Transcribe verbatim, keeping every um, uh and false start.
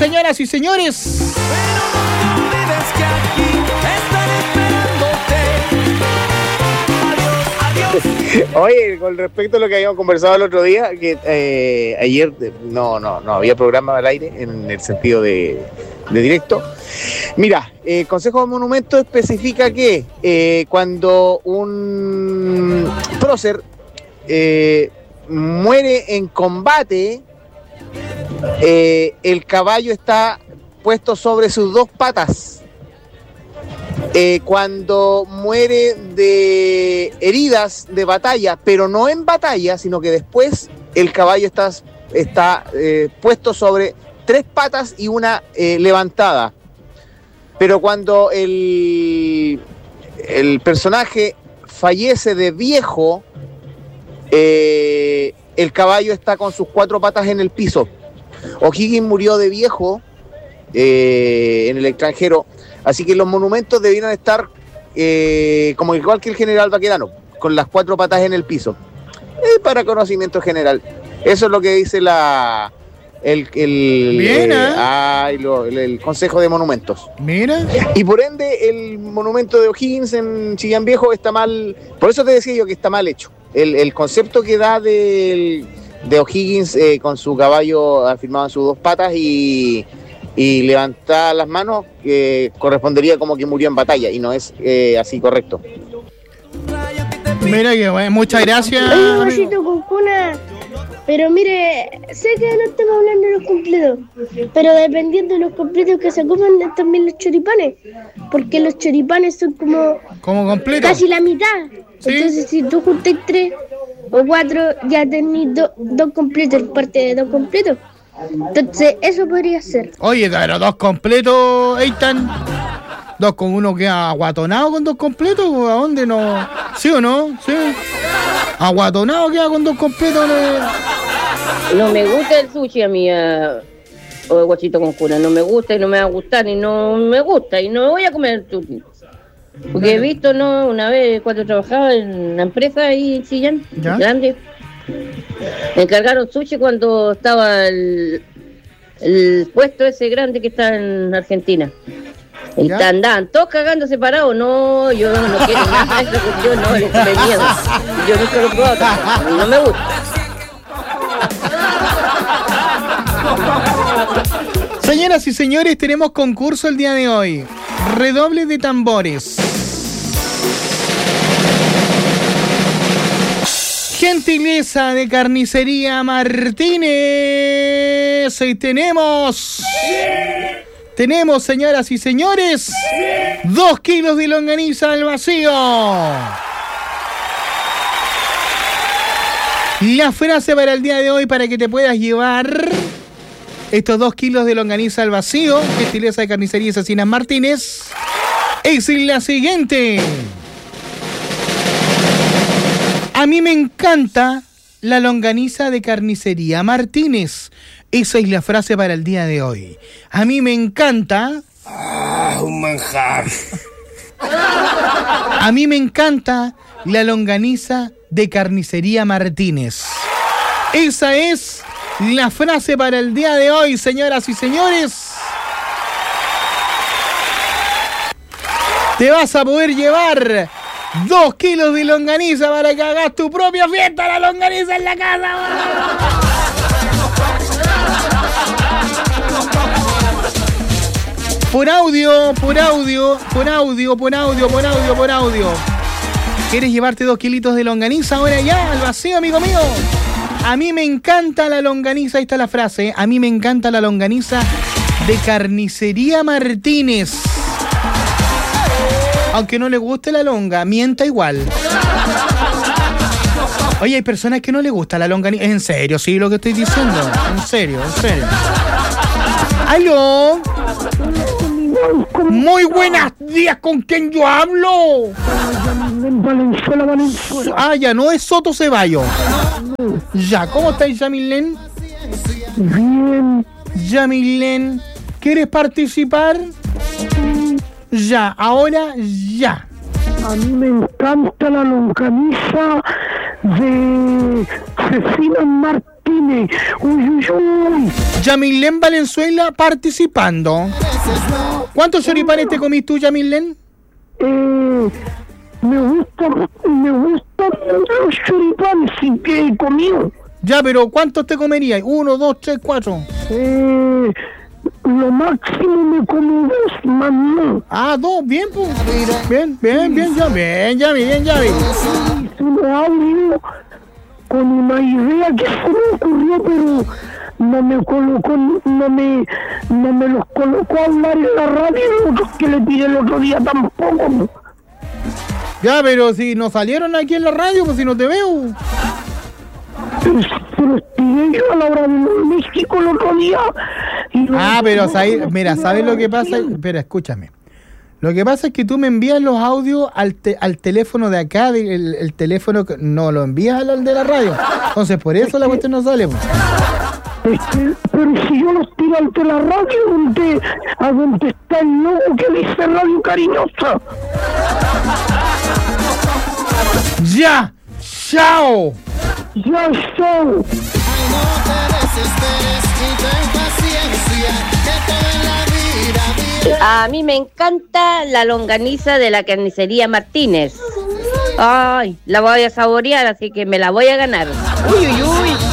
Señoras y señores. Oye, con respecto a lo que habíamos conversado el otro día, que eh, ayer no, no, no había programa al aire en el sentido de, de directo. Mira, el eh, Consejo de Monumentos especifica que eh, cuando un prócer eh, muere en combate, eh, el caballo está puesto sobre sus dos patas. Eh, cuando muere de heridas de batalla, pero no en batalla, sino que después el caballo está, está eh, puesto sobre tres patas y una eh, levantada. Pero cuando el, el personaje fallece de viejo, eh, el caballo está con sus cuatro patas en el piso. O'Higgins murió de viejo eh, en el extranjero. Así que los monumentos debieran estar eh, como igual que el general Baquedano, con las cuatro patas en el piso. Eh, para conocimiento general. Eso es lo que dice la el, el, Bien, eh, ¿eh? ay, lo, el, el Consejo de Monumentos. Mira. Y por ende el monumento de O'Higgins en Chillán Viejo está mal. Por eso te decía yo que está mal hecho. El, el concepto que da del, de O'Higgins eh, con su caballo afirmado en sus dos patas y... y levantar las manos, que eh, correspondería como que murió en batalla, y no es eh, así correcto. Mira que bueno, muchas gracias. Oye, Guachito con cuna, pero mire, sé que no estamos hablando de los completos, pero dependiendo de los completos que se coman también los choripanes, porque los choripanes son como como completo, casi la mitad. ¿Sí? Entonces si tú juntas tres o cuatro, ya tenés do, dos completos, parte de dos completos. Entonces, eso podría ser. Oye, pero dos completos, Eitan. Dos con uno queda aguatonado con dos completos. ¿A dónde no? ¿Sí o no? Sí. Aguatonado queda con dos completos. No, no me gusta el sushi a mí, uh, o Guachito con cuna. No me gusta y no me va a gustar y no me gusta y no me voy a comer el sushi. Porque he visto, ¿no? Una vez cuando trabajaba en una empresa ahí en Chillán, grande. Me encargaron sushi cuando estaba el, el puesto ese grande que está en Argentina. Y andaban todos cagando separados. No, yo no quiero nada de esa cuestión, no, les tuve miedo. Yo nunca lo he probado, no me gusta. Señoras y señores, tenemos concurso el día de hoy. Redoble de tambores. Gentileza de Carnicería Martínez. Y tenemos... ¡Sí! Tenemos, señoras y señores, ¡sí!, dos kilos de longaniza al vacío. La frase para el día de hoy, para que te puedas llevar estos dos kilos de longaniza al vacío, Gentileza de Carnicería Asesinas Martínez, es la siguiente. A mí me encanta la longaniza de Carnicería Martínez. Esa es la frase para el día de hoy. A mí me encanta... Ah, un manjar. A mí me encanta la longaniza de Carnicería Martínez. Esa es la frase para el día de hoy, señoras y señores. Te vas a poder llevar dos kilos de longaniza para que hagas tu propia fiesta, la longaniza en la casa. Por audio, por audio, por audio, por audio, por audio, por audio. ¿Quieres llevarte dos kilitos de longaniza ahora ya al vacío, amigo mío? A mí me encanta la longaniza, ahí está la frase. A mí me encanta la longaniza de Carnicería Martínez. Aunque no le guste la longa, mienta igual. Oye, hay personas que no les gusta la longaniza. En serio, sí, lo que estoy diciendo. En serio, en serio. ¡Aló! Muy buenos días, ¿con quién yo hablo? Valenzuela, Valenzuela. Ah, ya, no es Soto Ceballos. Ya, ¿cómo estáis, Yamilén? Bien. Yamilén, ¿quieres participar? Ya, ahora ya. A mí me encanta la longaniza de Cecilia Martínez. choripines. Uy, uy, uy. Yamilén Valenzuela participando. ¿Cuántos choripanes te comís tú, Yamilén? Eh, me gustan, me gustan los choripanes sí, que he comido. Ya, pero ¿cuántos te comerías? Uno, dos, tres, cuatro. Eh, lo máximo me como dos, más no. Ah, dos, bien, pues. Bien, bien, bien, ya, bien, ya, bien, ya, bien. Se me ha venido con una idea que se me ocurrió, pero no me colocó, no me, no me los colocó a hablar en la radio, los que le pide el otro día tampoco. Ya, pero si no salieron aquí en la radio, pues si no te veo. Pero se los pide yo a la hora de México el otro día. Y Ah, pero ahí, mira, ¿sabes lo que pasa? Espera, escúchame. Lo que pasa es que tú me envías los audios al, te, al teléfono de acá, de, el, el teléfono que no lo envías al, al de la radio. Entonces, por eso la cuestión no sale. Pues. Este, pero si yo los tiro ante la radio, donde, a donde está el logo que dice Radio Cariñosa. ¡Ya! ¡Chao! Ya, chao. A mí me encanta la longaniza de la carnicería Martínez. Ay, la voy a saborear, así que me la voy a ganar. Uy, uy, uy.